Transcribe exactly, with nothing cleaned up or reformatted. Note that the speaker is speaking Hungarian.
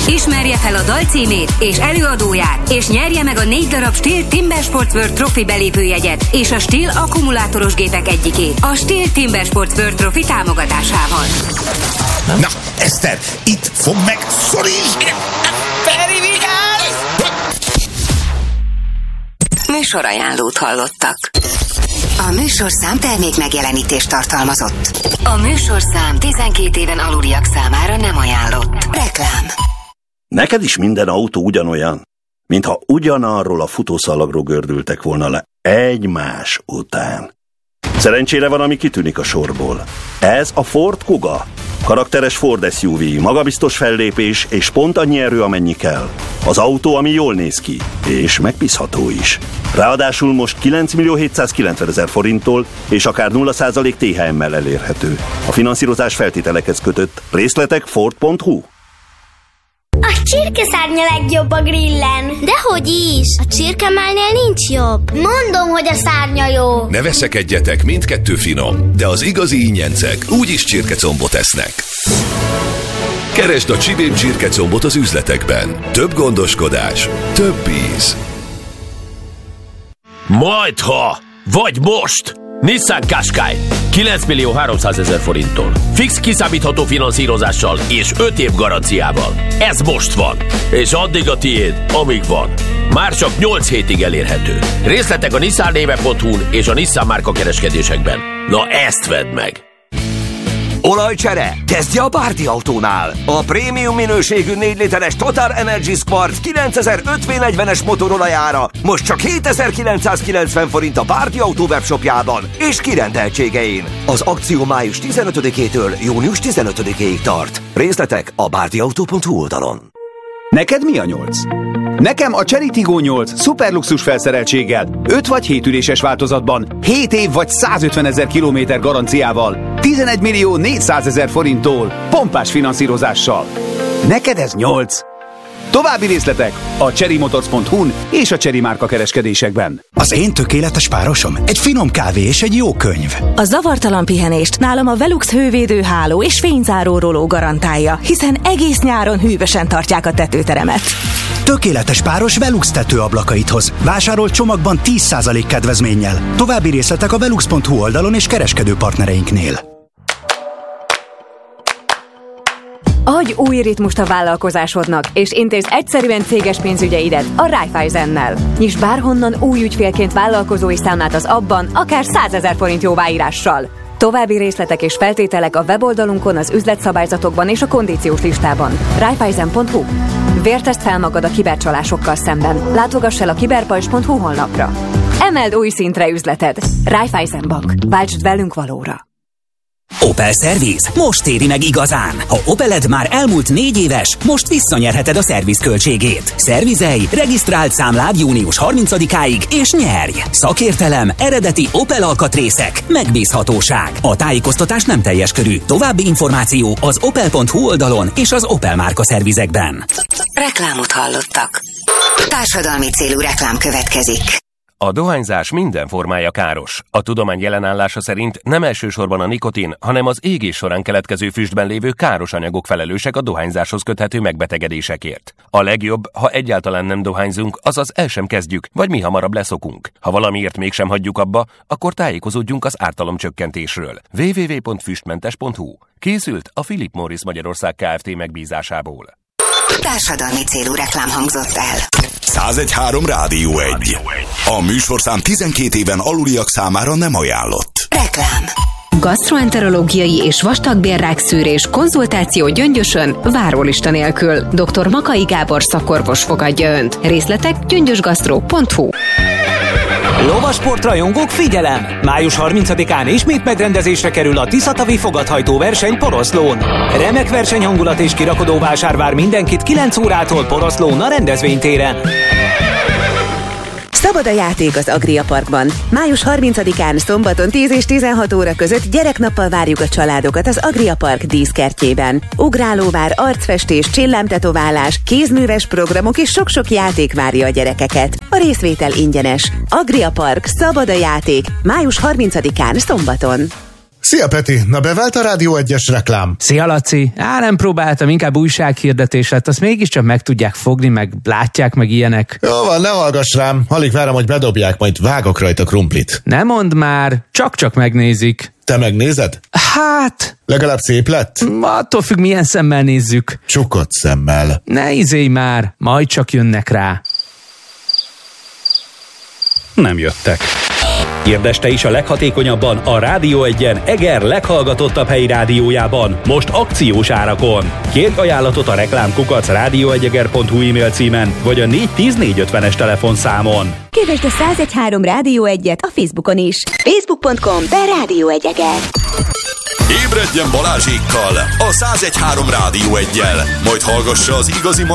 Ismerje fel a dal címét és előadóját, és nyerje meg a négy darab Stihl Timber Sports World Trophy belépőjegyet és a Stihl akkumulátoros gépek egyikét a Stihl Timber Sports World Trophy támogatásával. Na, Eszter, itt fog meg, szorítsd! Feri, vigyázz! Műsorajánlót hallottak. A műsorszám termék megjelenítést tartalmazott. A műsorszám tizenkét éven aluliak számára nem ajánlott. Reklám. Neked is minden autó ugyanolyan, mintha ugyanarról a futószalagról gördültek volna le egymás után. Szerencsére van, ami kitűnik a sorból. Ez a Ford Kuga. Karakteres Ford es u vé, magabiztos fellépés és pont annyi erő, amennyi kell. Az autó, ami jól néz ki, és megbízható is. Ráadásul most kilenc millió hétszázkilencvenezer forinttól és akár nulla százalék té há em-mel elérhető. A finanszírozás feltételekhez kötött. Részletek ford pont hu. A csirkeszárnya legjobb a grillen. Dehogy is! A csirkemálnél nincs jobb. Mondom, hogy a szárnya jó. Ne veszekedjetek, mindkettő finom, de az igazi ingyencek úgyis csirkecombot esznek. Keresd a Csibém csirkecombot az üzletekben. Több gondoskodás, több íz. Majdha! Vagy most! Nissan Qashqai kilenc millió háromszázezer forinttól. Fix kiszámítható finanszírozással és öt év garanciával. Ez most van. És addig a tiéd, amíg van. Már csak nyolc hétig elérhető. Részletek a nissan néve pont hu-n és a Nissan márka kereskedésekben. Na ezt vedd meg! Olajcsere? Kezdje a Bárdi Autónál! A prémium minőségű négy literes Total Energies Quartz kilencezer-öt vé negyvenes motorolajára most csak hétezer-kilencszázkilencven forint a Bárdi Autó webshopjában és kirendeltségein. Az akció május tizenötödikétől június tizenötödikéig tart. Részletek a bárdi autó pont hu oldalon. Neked mi a nyolc? Nekem a Chery Tiggo nyolc szuperluxus felszereltséggel, öt vagy hét üléses változatban, hét év vagy százötvenezer kilométer garanciával, tizenegy millió négyszázezer forinttól, pompás finanszírozással. Neked ez nyolc. További részletek a chery motors pont hu-n és a Chery márka kereskedésekben. Az én tökéletes párosom egy finom kávé és egy jó könyv. A zavartalan pihenést nálam a Velux hővédő háló és fényzáró roló garantálja, hiszen egész nyáron hűvösen tartják a tetőteremet. Tökéletes páros Velux tetőablakaithoz. Vásárolt csomagban tíz százalék kedvezménnyel. További részletek a velux pont hu oldalon és kereskedő partnereinknél. Adj új ritmust a vállalkozásodnak, és intézz egyszerűen céges pénzügyeidet a Raiffeisennel. Nyiss bárhonnan új ügyfélként vállalkozói számlát az abban, akár százezer forint jóváírással. További részletek és feltételek a weboldalunkon, az üzletszabályzatokban és a kondíciós listában. Raiffeisen pont hu. Vérteszt fel magad a kibercsalásokkal szemben. Látogass el a kiberpajzs pont hu honlapra. Emeld új szintre üzleted. Raiffeisen Bank. Váltsd velünk valóra. Opel Service most éri meg igazán. Ha Opeled már elmúlt négy éves, most visszanyerheted a szervizköltségét. Szervizelj, regisztrált számlád június harmincadikáig és nyerj! Szakértelem, eredeti Opel alkatrészek, megbízhatóság. A tájékoztatás nem teljes körű. További információ az opel pont hu oldalon és az Opel márka szervizekben. Reklámot hallottak. Társadalmi célú reklám következik. A dohányzás minden formája káros. A tudomány jelenállása szerint nem elsősorban a nikotin, hanem az égés során keletkező füstben lévő káros anyagok felelősek a dohányzáshoz köthető megbetegedésekért. A legjobb, ha egyáltalán nem dohányzunk, azaz el sem kezdjük, vagy mi hamarabb leszokunk. Ha valamiért mégsem hagyjuk abba, akkor tájékozódjunk az ártalomcsökkentésről. double-u double-u double-u pont füstmentes pont hu. Készült a Philip Morris Magyarország Kft. Megbízásából. Társadalmi célú reklám hangzott el. száz egy három Rádió egy. A műsorszám tizenkét éven aluliak számára nem ajánlott. Reklám. Gastroenterológiai és vastagbélrák szűrés, konzultáció Gyöngyösön, várólista nélkül. doktor Makai Gábor szakorvos fogadja Önt. Részletek gyöngyösgasztró pont hu. Lovasportrajongók, figyelem! május harmincadikán ismét megrendezésre kerül a Tiszatavi fogadhajtó verseny Poroszlón. Remek versenyhangulat és kirakodó vásár vár mindenkit kilenc órától Poroszlón a rendezvénytéren. Szabad a játék az Agria Parkban. május harmincadikán szombaton tíz és tizenhat óra között gyereknappal várjuk a családokat az Agria Park díszkertjében. Ugrálóvár, arcfestés, csillámtetoválás, kézműves programok és sok-sok játék várja a gyerekeket. A részvétel ingyenes. Agria Park, szabad a játék. május harmincadikán szombaton. Szia Peti, na bevált a Rádió egyes reklám? Szia Laci, á nem próbáltam, inkább újsághirdetés lett, azt mégiscsak meg tudják fogni, meg látják, meg ilyenek. Jó van, ne hallgass rám, alig várom, hogy bedobják, majd vágok rajta krumplit. Ne mondd már, csak-csak megnézik. Te megnézed? Hát... Legalább szép lett? Attól függ, milyen szemmel nézzük. Csukott szemmel. Ne izélj már, majd csak jönnek rá. Nem jöttek. Érdesd te is a leghatékonyabban a Rádió egyen Eger leghallgatottabb helyi rádiójában, most akciós árakon. Kérj ajánlatot a reklámkukac rádióegyeger pont hu e-mail címen, vagy a négy tíz négy ötvenes telefonszámon. Kövesd a száz egy három Rádió egyet a Facebookon is. facebook pont com per Rádió Egyeger. Ébredjen Balázsékkal a száz egy három Rádió eggyel, majd hallgassa az igazi